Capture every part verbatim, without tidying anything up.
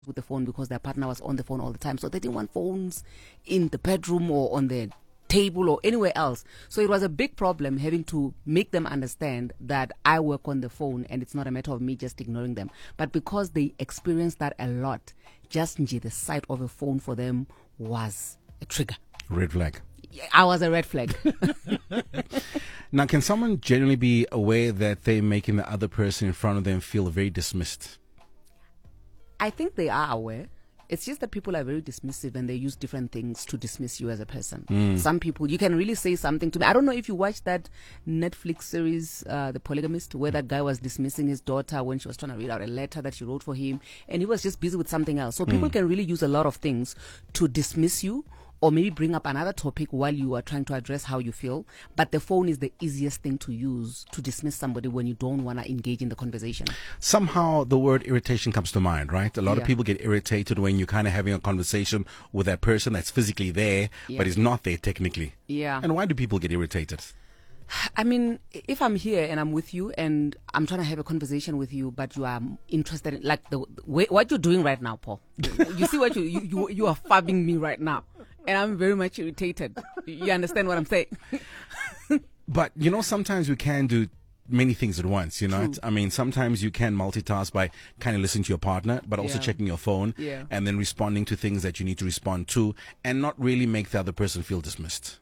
with the phone because their partner was on the phone all the time. So they didn't want phones in the bedroom or on the table or anywhere else. So it was a big problem having to make them understand that I work on the phone and it's not a matter of me just ignoring them. But because they experienced that a lot, just the sight of a phone for them was a trigger. Red flag. I was a red flag. Now, can someone generally be aware that they're making the other person in front of them feel very dismissed? I think they are aware. It's just that people are very dismissive and they use different things to dismiss you as a person. Mm. Some people, you can really say something to me. I don't know if you watched that Netflix series, uh, The Polygamist, where that guy was dismissing his daughter when she was trying to read out a letter that she wrote for him, and he was just busy with something else. So people mm. can really use a lot of things to dismiss you, or maybe bring up another topic while you are trying to address how you feel. But the phone is the easiest thing to use to dismiss somebody when you don't want to engage in the conversation. Somehow the word irritation comes to mind, right? A lot Yeah. of people get irritated when you're kind of having a conversation with that person that's physically there, Yeah. but is not there technically. Yeah. And why do people get irritated? I mean, if I'm here and I'm with you and I'm trying to have a conversation with you, but you are interested in, like, the way, what you're doing right now, Paul. You see what you, you, you, you are fabbing me right now. And I'm very much irritated. You understand what I'm saying? But, you know, sometimes we can do many things at once, you know. True. I mean, sometimes you can multitask by kind of listening to your partner, but also Yeah. checking your phone Yeah. and then responding to things that you need to respond to and not really make the other person feel dismissed.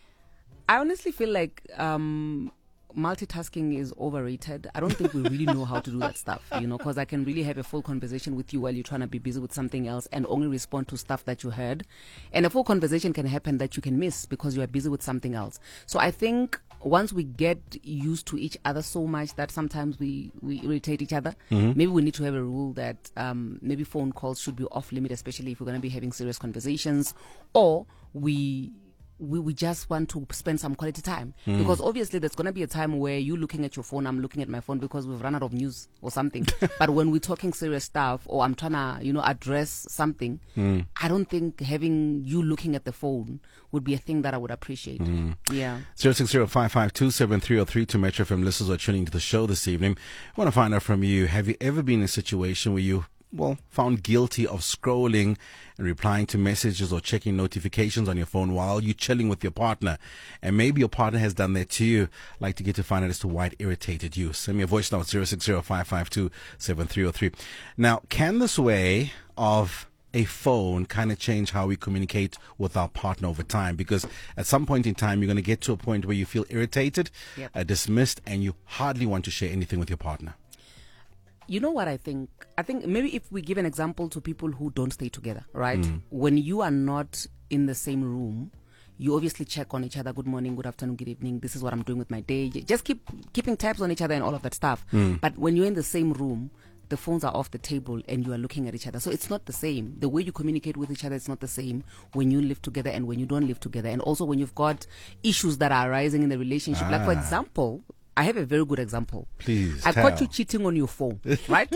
I honestly feel like um, multitasking is overrated. I don't think we really know how to do that stuff, you know, because I can really have a full conversation with you while you're trying to be busy with something else and only respond to stuff that you heard. And a full conversation can happen that you can miss because you are busy with something else. So I think once we get used to each other so much that sometimes we, we irritate each other, mm-hmm. maybe we need to have a rule that um, maybe phone calls should be off limit, especially if we're going to be having serious conversations, or we... We, we just want to spend some quality time mm. because obviously there's going to be a time where you're looking at your phone, I'm looking at my phone because we've run out of news or something. But when we're talking serious stuff or I'm trying to, you know, address something, mm. I don't think having you looking at the phone would be a thing that I would appreciate. Mm. Yeah. zero six zero five five two seven three zero three to Metro F M listeners who are tuning to the show this evening. I want to find out from you, have you ever been in a situation where you well, found guilty of scrolling and replying to messages or checking notifications on your phone while you're chilling with your partner? And maybe your partner has done that to you. I'd like to get to find out as to why it irritated you. Send me a voice note, zero six zero five five two seven three zero three. Now, can this way of a phone kind of change how we communicate with our partner over time? Because at some point in time, you're going to get to a point where you feel irritated, Yep. uh, dismissed, and you hardly want to share anything with your partner. You know what I think? I think maybe if we give an example to people who don't stay together, right? Mm. When you are not in the same room, you obviously check on each other. Good morning, good afternoon, good evening. This is what I'm doing with my day. You just keep keeping tabs on each other and all of that stuff. Mm. But when you're in the same room, the phones are off the table and you are looking at each other. So it's not the same. The way you communicate with each other is not the same when you live together and when you don't live together. And also when you've got issues that are arising in the relationship. Ah. Like, for example, I have a very good example. Please I tell. caught you cheating on your phone, right?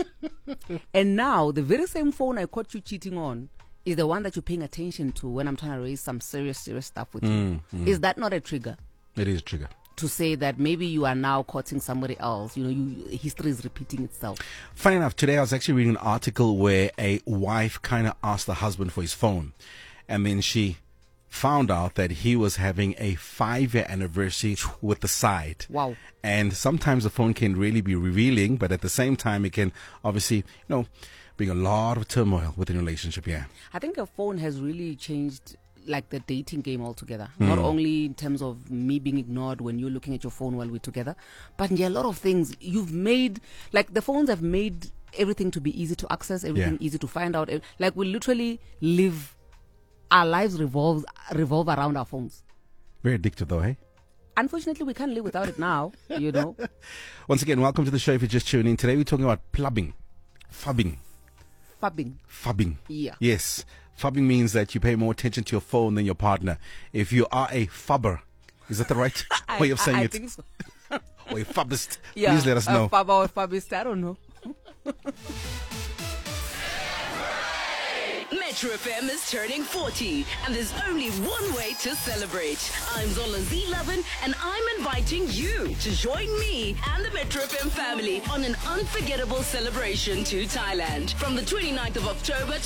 And now the very same phone I caught you cheating on is the one that you're paying attention to when I'm trying to raise some serious, serious stuff with Mm, you. mm. Is that not a trigger It is a trigger. to say that maybe you are now courting somebody else? You know, you, history is repeating itself. Funny enough, today I was actually reading an article where a wife kind of asked the husband for his phone. And then she found out that he was having a five-year anniversary with the side. Wow. And sometimes the phone can really be revealing, but at the same time, it can obviously, you know, bring a lot of turmoil within a relationship, yeah. I think a phone has really changed like the dating game altogether. Mm. Not only in terms of me being ignored when you're looking at your phone while we're together, but yeah, a lot of things you've made, like the phones have made everything to be easy to access, everything Yeah. easy to find out. Like we literally live, our lives revolve, revolve around our phones. Very addictive though, hey? Unfortunately, we can't live without it now, you know. Once again, welcome to the show if you're just tuning in. Today we're talking about plubbing, fubbing, Fabbing. fubbing. Yeah. Yes, fubbing means that you pay more attention to your phone than your partner. If you are a fubber, is that the right I, way of saying I, I it? think so. Or a fubbist, Yeah, please let us know. A fabber or fabbist, I don't know. Metro F M is turning forty, and there's only one way to celebrate. I'm Zola Z11, and I'm inviting you to join me and the Metro F M family on an unforgettable celebration to Thailand from the twenty-ninth of October